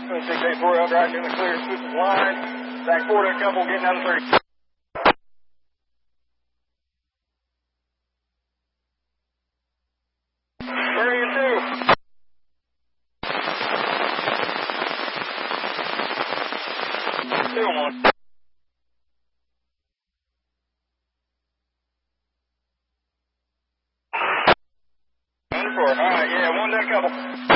684 up, right in the clear, switches line. Back forward a couple, getting out of 30. Still one. All right, yeah, one dead couple.